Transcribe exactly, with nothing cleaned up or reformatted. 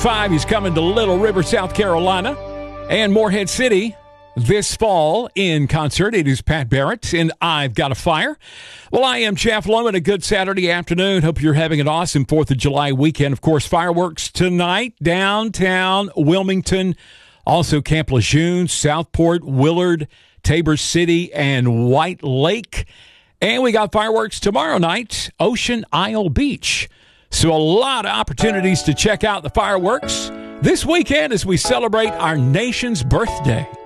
Five, he's coming to Little River, South Carolina, and Morehead City this fall in concert. It is Pat Barrett, and I've Got a Fire. Well, I am Jeff Loman. A good Saturday afternoon. Hope you're having an awesome fourth of July weekend. Of course, fireworks tonight, downtown Wilmington, also Camp Lejeune, Southport, Willard, Tabor City, and White Lake. And we got fireworks tomorrow night, Ocean Isle Beach. So a lot of opportunities to check out the fireworks this weekend as we celebrate our nation's birthday.